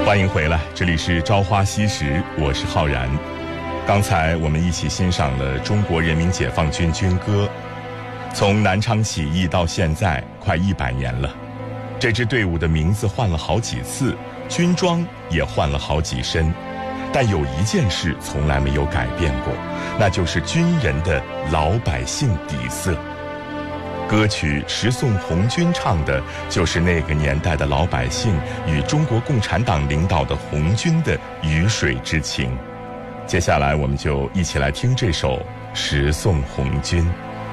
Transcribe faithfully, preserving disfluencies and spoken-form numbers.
欢迎回来，这里是朝花夕拾，我是浩然。刚才我们一起欣赏了中国人民解放军军歌。从南昌起义到现在快一百年了，这支队伍的名字换了好几次，军装也换了好几身，但有一件事从来没有改变过，那就是军人的老百姓底色。歌曲《十送红军》唱的就是那个年代的老百姓与中国共产党领导的红军的鱼水之情。接下来我们就一起来听这首《十送红军》。